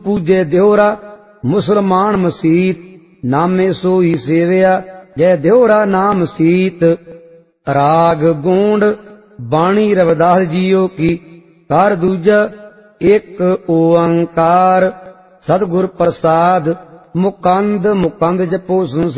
पूजे देवरा मुसलमान मसीत, नामे सोई सेविया जय देवरा नाम सीत। राग गोंड बाणी रविदास जीओ की, कार दूजा एक ओंकार। सतगुर प्रसाद मुकंद मुकंद जपो सुन